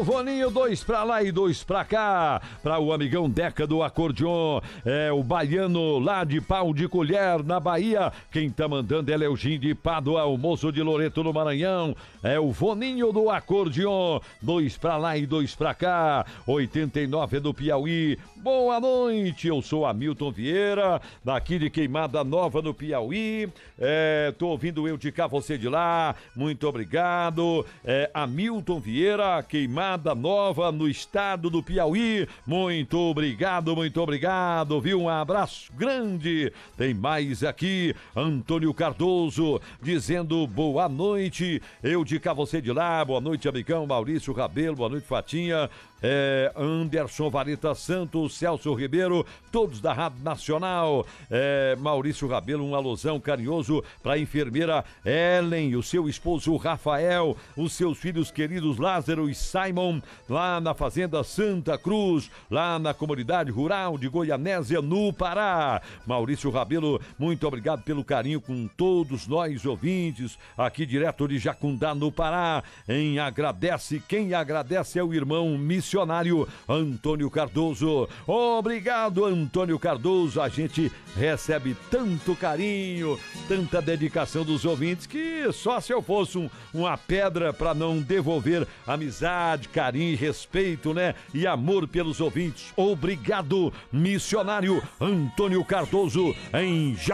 Voninho, 2 pra lá e 2 pra cá, pra o amigão Deca do acordeon, é o baiano lá de Pau de Colher, na Bahia. Quem tá mandando é Leugin de Pádua, o moço de Loreto no Maranhão, é o Voninho do acordeon, 2 pra lá e 2 pra cá, 89 do Piauí. Boa noite, eu sou Hamilton Vieira, daqui de Queimada Nova no Piauí, tô ouvindo eu de cá, você de lá, muito obrigado, Hamilton Vieira, Queimada Nova no estado do Piauí, muito obrigado, viu? Um abraço grande. Tem mais aqui, Antônio Cardoso dizendo boa noite, eu de cá, você de lá, boa noite amigão, Maurício Rabelo, boa noite Fatinha, Anderson Vareta Santos, Celso Ribeiro, todos da Rádio Nacional, Maurício Rabelo, um alusão carinhoso para a enfermeira Ellen, o seu esposo Rafael, os seus filhos queridos Lázaro e Simon, lá na Fazenda Santa Cruz, lá na comunidade rural de Goianésia, no Pará. Maurício Rabelo, muito obrigado pelo carinho com todos nós ouvintes, aqui direto de Jacundá, no Pará. Quem agradece é o irmão missionário Antônio Cardoso. Obrigado, Antônio Cardoso, a gente recebe tanto carinho, tanta dedicação dos ouvintes, que só se eu fosse uma pedra para não devolver amizade, carinho, respeito, né? E amor pelos ouvintes. Obrigado, missionário Antônio Cardoso, em